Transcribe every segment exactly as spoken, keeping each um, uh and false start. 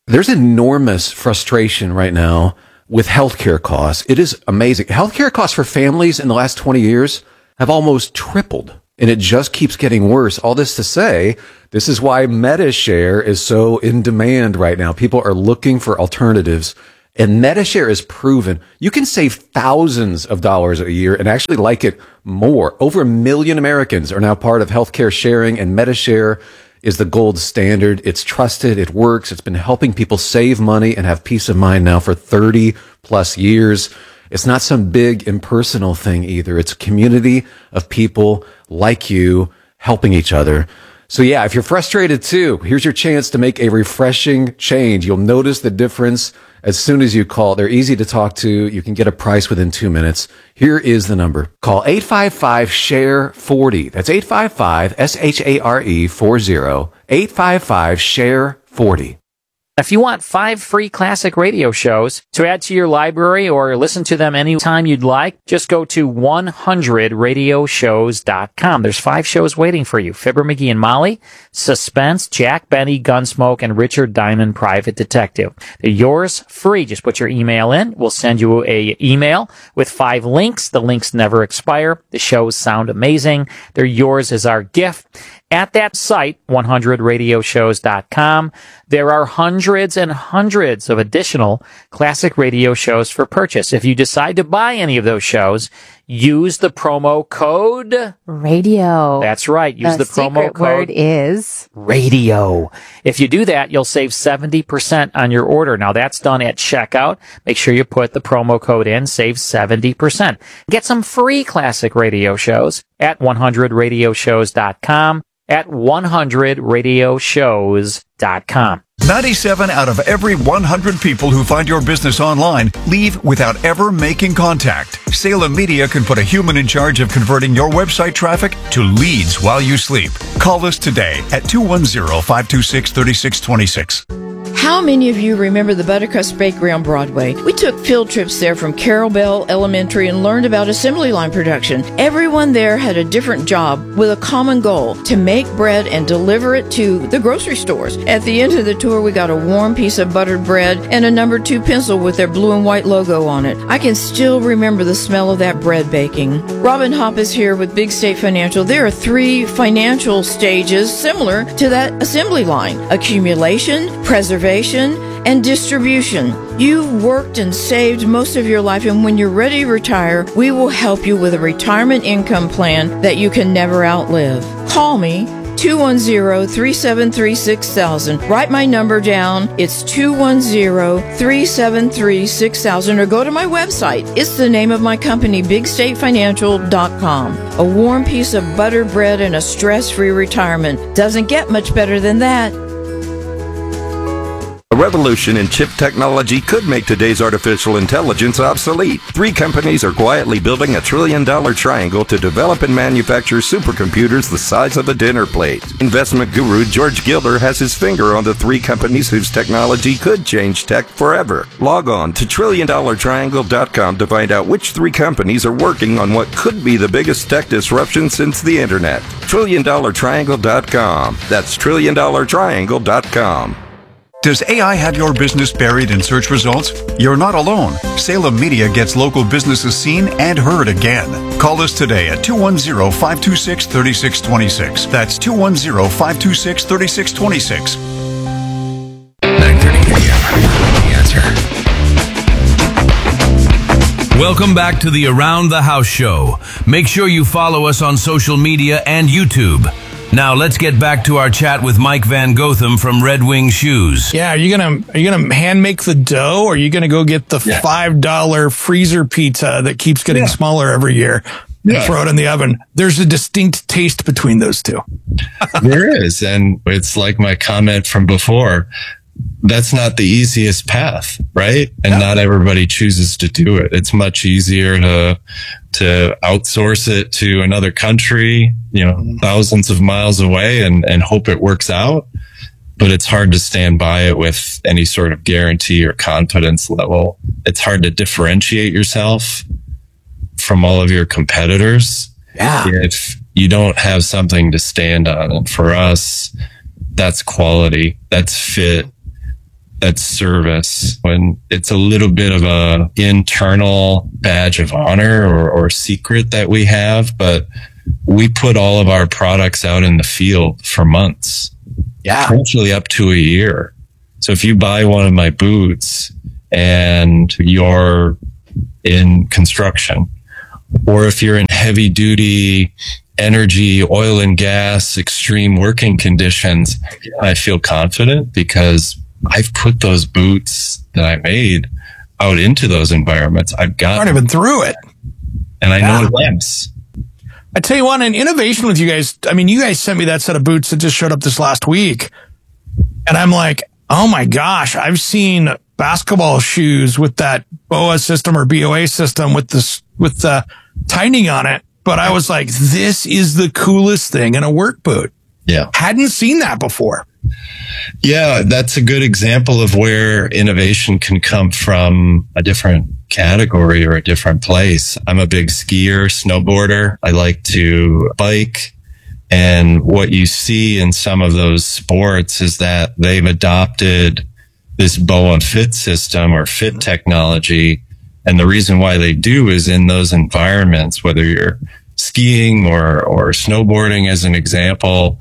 There's enormous frustration right now with healthcare costs. It is amazing. Healthcare costs for families in the last twenty years have almost tripled, and it just keeps getting worse. All this to say, this is why MediShare is so in demand right now. People are looking for alternatives, and MediShare is proven. You can save thousands of dollars a year and actually like it more. Over a million Americans are now part of healthcare sharing, and MediShare is the gold standard. It's trusted. It works. It's been helping people save money and have peace of mind now for thirty plus years. It's not some big impersonal thing either. It's a community of people like you helping each other. So yeah, if you're frustrated too, here's your chance to make a refreshing change. You'll notice the difference as soon as you call. They're easy to talk to. You can get a price within two minutes. Here is the number. Call eight five five, S H A R E, forty. That's eight five five, S H A R E, forty. eight five five, S H A R E, forty. If you want five free classic radio shows to add to your library or listen to them anytime you'd like, just go to one hundred radio shows dot com. There's five shows waiting for you. Fibber, McGee, and Molly, Suspense, Jack Benny, Gunsmoke, and Richard Diamond, Private Detective. They're yours free. Just put your email in. We'll send you a email with five links. The links never expire. The shows sound amazing. They're yours as our gift. At that site, one hundred radio shows dot com, there are hundreds and hundreds of additional classic radio shows for purchase. If you decide to buy any of those shows, use the promo code radio. That's right. Use the, the promo secret code word is radio. If you do that, you'll save seventy percent on your order. Now that's done at checkout. Make sure you put the promo code in, save seventy percent. Get some free classic radio shows at one hundred radio shows dot com. At one hundred radio shows dot com. ninety-seven out of every one hundred people who find your business online leave without ever making contact. Salem Media can put a human in charge of converting your website traffic to leads while you sleep. Call us today at two one zero, five two six, three six two six. How many of you remember the Buttercrust Bakery on Broadway? We took field trips there from Carol Bell Elementary and learned about assembly line production. Everyone there had a different job with a common goal, to make bread and deliver it to the grocery stores. At the end of the tour, we got a warm piece of buttered bread and a number two pencil with their blue and white logo on it. I can still remember the smell of that bread baking. Robin Hopp is here with Big State Financial. There are three financial stages similar to that assembly line: accumulation, preservation, and distribution. You've worked and saved most of your life, and when you're ready to retire, we will help you with a retirement income plan that you can never outlive. Call me, two one zero, three seven three, six thousand. Write my number down. It's two one zero, three seven three, six thousand, or go to my website. It's the name of my company, big state financial dot com. A warm piece of buttered bread and a stress-free retirement. Doesn't get much better than that. A revolution in chip technology could make today's artificial intelligence obsolete. Three companies are quietly building a trillion-dollar triangle to develop and manufacture supercomputers the size of a dinner plate. Investment guru George Gilder has his finger on the three companies whose technology could change tech forever. Log on to trillion dollar triangle dot com to find out which three companies are working on what could be the biggest tech disruption since the internet. trillion dollar triangle dot com. That's trillion dollar triangle dot com. Does A I have your business buried in search results? You're not alone. Salem Media gets local businesses seen and heard again. Call us today at two one zero, five two six, three six two six. That's two one zero, five two six, three six two six. nine thirty A M. The Answer. Welcome back to the Around the House show. Make sure you follow us on social media and YouTube. Now let's get back to our chat with Mike Van Gotham from Red Wing Shoes. Yeah, are you gonna are you gonna hand make the dough, or are you gonna go get the yeah. five dollar freezer pizza that keeps getting yeah. smaller every year? Yeah. Throw it in the oven. There's a distinct taste between those two. There is, and it's like my comment from before. That's not the easiest path, right? And yeah. not everybody chooses to do it. It's much easier to to outsource it to another country, you know, mm-hmm. thousands of miles away, and and hope it works out. But it's hard to stand by it with any sort of guarantee or confidence level. It's hard to differentiate yourself from all of your competitors yeah. if you don't have something to stand on. And for us, that's quality, that's fit. that's service, when it's a little bit of a internal badge of honor or, or secret that we have, but we put all of our products out in the field for months. Yeah. Potentially up to a year. So if you buy one of my boots and you're in construction, or if you're in heavy duty energy, oil and gas, extreme working conditions, I feel confident because I've put those boots that I made out into those environments. I've got I've been through it. And I Yeah. know it lasts. I tell you what, an innovation with you guys. I mean, you guys sent me that set of boots that just showed up this last week. And I'm like, oh my gosh, I've seen basketball shoes with that B O A system or B O A system with this, with the tightening on it. But I was like, this is the coolest thing in a work boot. Yeah. Hadn't seen that before. Yeah, that's a good example of where innovation can come from a different category or a different place. I'm a big skier, snowboarder. I like to bike. And what you see in some of those sports is that they've adopted this B O A fit system or fit technology. And the reason why they do is in those environments, whether you're skiing or, or snowboarding as an example,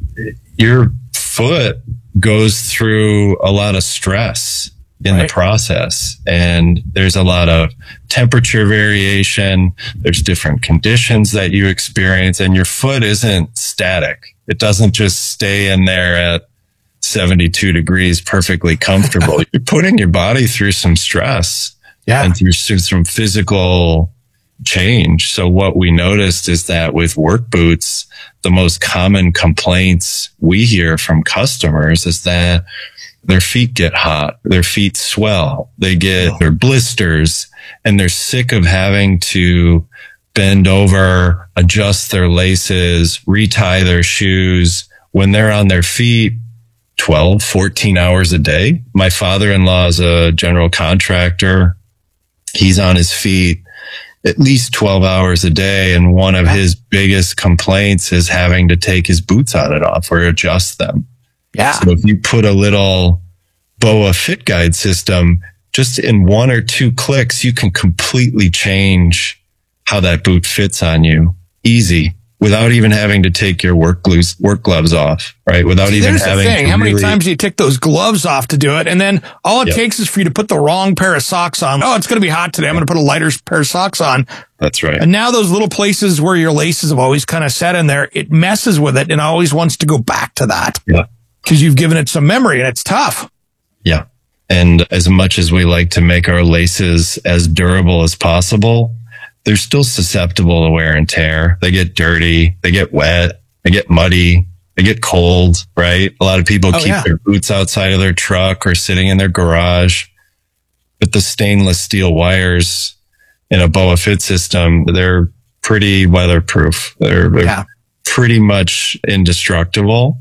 your foot goes through a lot of stress in Right. the process. And there's a lot of temperature variation. There's different conditions that you experience, and your foot isn't static. It doesn't just stay in there at seventy-two degrees, perfectly comfortable. You're putting your body through some stress Yeah. and through some physical change. So what we noticed is that with work boots, the most common complaints we hear from customers is that their feet get hot, their feet swell, they get their blisters, and they're sick of having to bend over, adjust their laces, retie their shoes when they're on their feet twelve, fourteen hours a day. My father-in-law is a general contractor. He's on his feet at least twelve hours a day. And one of his biggest complaints is having to take his boots on and off or adjust them. Yeah. So if you put a little B O A Fit Guide system, just in one or two clicks, you can completely change how that boot fits on you. Easy. Without even having to take your work gloves, work gloves off, right? Without See, even there's the having thing. to How many really- times do you take those gloves off to do it? And then all it Yep. takes is for you to put the wrong pair of socks on. Oh, it's going to be hot today. I'm going to put a lighter pair of socks on. That's right. And now those little places where your laces have always kind of set in there, it messes with it and always wants to go back to that. Yeah. Because you've given it some memory and it's tough. Yeah. And as much as we like to make our laces as durable as possible, they're still susceptible to wear and tear. They get dirty, they get wet, they get muddy, they get cold, right? A lot of people Oh, keep yeah. their boots outside of their truck or sitting in their garage. But the stainless steel wires in a B O A Fit system, they're pretty weatherproof. They're, they're Yeah. pretty much indestructible.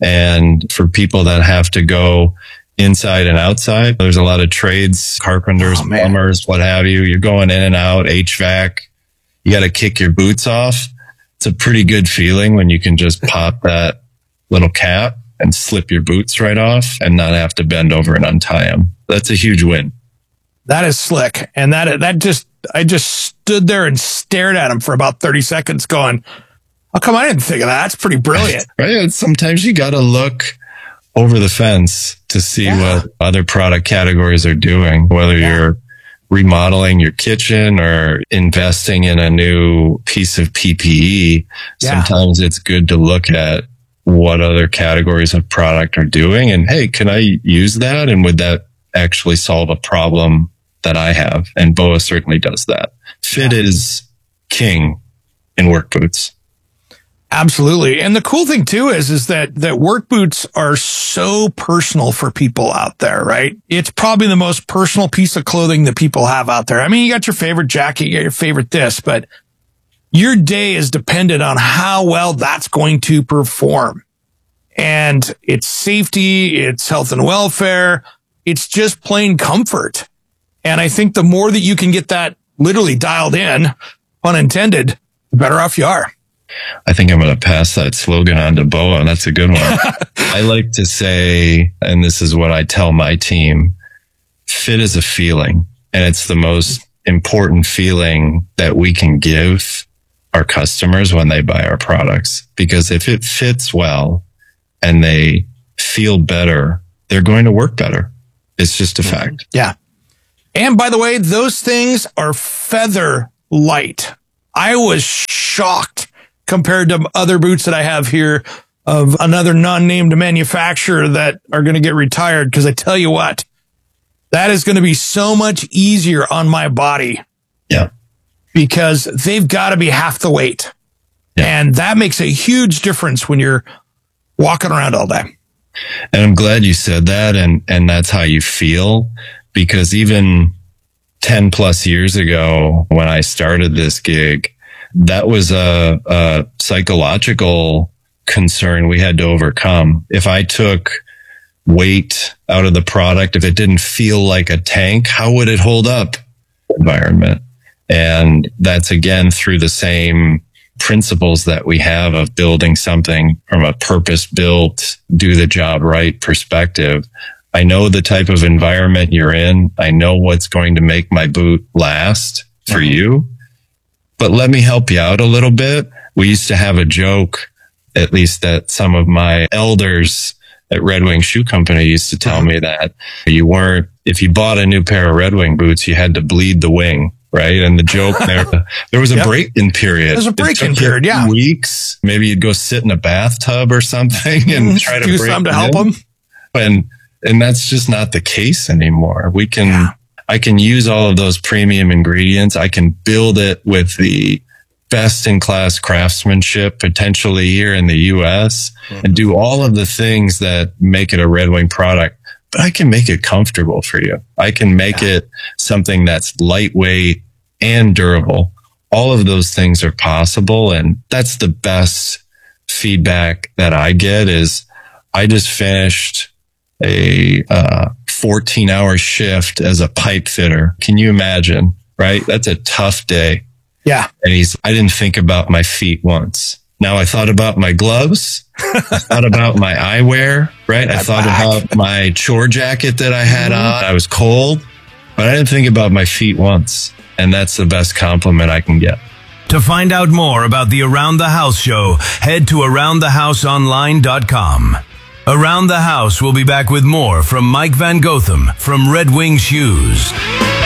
And for people that have to go inside and outside, there's a lot of trades, carpenters, Oh, man. plumbers, what have you. You're going in and out, H V A C. You got to kick your boots off. It's a pretty good feeling when you can just pop that little cap and slip your boots right off and not have to bend over and untie them. That's a huge win. That is slick. And that, that just, I just stood there and stared at him for about thirty seconds going, how come I didn't think of that? That's pretty brilliant. Right? Sometimes you got to look over the fence to see Yeah. what other product categories are doing, whether Yeah. you're remodeling your kitchen or investing in a new piece of P P E. Yeah. Sometimes it's good to look at what other categories of product are doing. And hey, can I use that? And would that actually solve a problem that I have? And B O A certainly does that. Fit is king in work boots. Absolutely. And the cool thing too is, is that, that work boots are so personal for people out there, right? It's probably the most personal piece of clothing that people have out there. I mean, you got your favorite jacket, you got your favorite this, but your day is dependent on how well that's going to perform. And it's safety, it's health and welfare, it's just plain comfort. And I think the more that you can get that literally dialed in, pun intended, the better off you are. I think I'm going to pass that slogan on to Boa. That's a good one. I like to say, and this is what I tell my team, fit is a feeling, and it's the most important feeling that we can give our customers when they buy our products. Because if it fits well and they feel better, they're going to work better. It's just a fact. Yeah. And by the way, those things are feather light. I was shocked compared to other boots that I have here of another non-named manufacturer that are going to get retired. Because I tell you what, that is going to be so much easier on my body. Yeah. Because they've got to be half the weight. Yeah. And that makes a huge difference when you're walking around all day. And I'm glad you said that. And, and that's how you feel, because even ten plus years ago, when I started this gig, that was a, a psychological concern we had to overcome. If I took weight out of the product, if it didn't feel like a tank, how would it hold up environment? And that's again through the same principles that we have of building something from a purpose built, do the job right perspective. I know the type of environment you're in. I know what's going to make my boot last for you, but let me help you out a little bit. We used to have a joke, at least that some of my elders at Red Wing Shoe Company used to tell me that you weren't, if you bought a new pair of Red Wing boots, you had to bleed the wing. Right. And the joke there, there was a yep. break-in period. There's a break-in period. Yeah. Weeks. Maybe you'd go sit in a bathtub or something and try to do break something to help them. And, and that's just not the case anymore. We can, yeah. I can use all of those premium ingredients. I can build it with the best in class craftsmanship, potentially here in the U S, mm-hmm. and do all of the things that make it a Red Wing product. But I can make it comfortable for you. I can make yeah. it something that's lightweight and durable. All of those things are possible. And that's the best feedback that I get is I just finished a uh, fourteen hour shift as a pipe fitter. Can you imagine? Right? That's a tough day. Yeah. And he's, I didn't think about my feet once. Now I thought about my gloves. I thought about my eyewear, right? I thought back. about my chore jacket that I had on. I was cold, but I didn't think about my feet once. And that's the best compliment I can get. To find out more about the Around the House show, head to around the house online dot com. Around the House will be back with more from Mike Van Gotham from Red Wing Shoes.